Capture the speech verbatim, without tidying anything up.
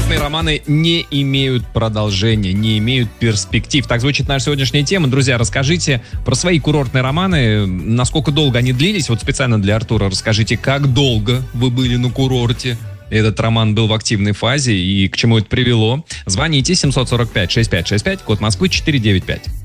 Курортные романы не имеют продолжения, не имеют перспектив. Так звучит наша сегодняшняя тема. Друзья, расскажите про свои курортные романы, насколько долго они длились. Вот специально для Артура расскажите, как долго вы были на курорте. Этот роман был в активной фазе и к чему это привело. Звоните семь сорок пять шестьдесят пять шестьдесят пять, код Москвы четыреста девяносто пять.